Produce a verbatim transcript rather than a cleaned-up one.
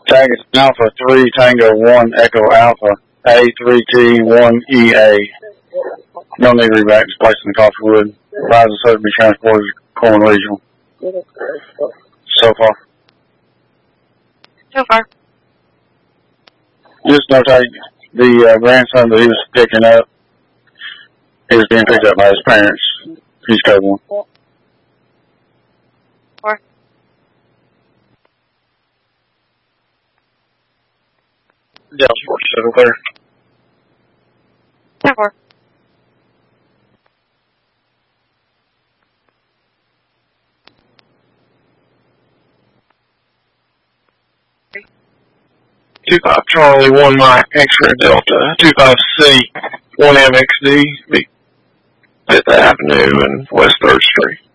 Tag is Alpha three Tango one Echo Alpha A three T one E A. No need reback, just placed in the Coffeewood. Rise and service be transported to Coleman Regional. So far. So far. Just notate the uh, grandson that he was picking up, he was being picked up by his parents. He's code one. Four. Dallas forty-seven clear. Ten four. two five Charlie, one Mike, X-ray Delta, two five C, one M X D, Fifth Avenue and West third Street.